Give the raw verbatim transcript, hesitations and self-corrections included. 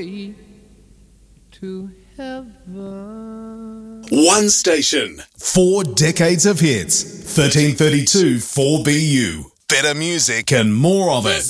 way to heaven. One station, four decades of hits. thirteen thirty-two four B U. Better music and more of it.